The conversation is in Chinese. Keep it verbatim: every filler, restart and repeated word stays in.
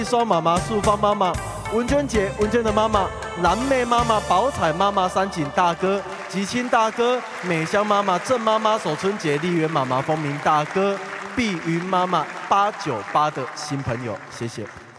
双妈妈、素芳妈妈、文娟姐、文娟的妈妈、蓝妹妈妈、宝彩妈妈、三井大哥、吉清大哥、美香妈妈、郑妈妈、守春姐、丽媛妈妈、风鸣大哥、碧云妈妈、八九八的新朋友，谢谢。